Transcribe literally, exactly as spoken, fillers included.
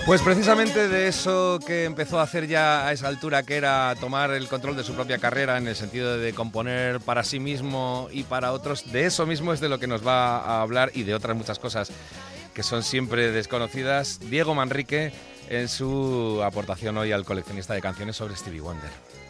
Pues precisamente de eso que empezó a hacer ya a esa altura, que era tomar el control de su propia carrera en el sentido de componer para sí mismo y para otros, de eso mismo es de lo que nos va a hablar y de otras muchas cosas que son siempre desconocidas, Diego Manrique, en su aportación hoy al coleccionista de canciones sobre Stevie Wonder.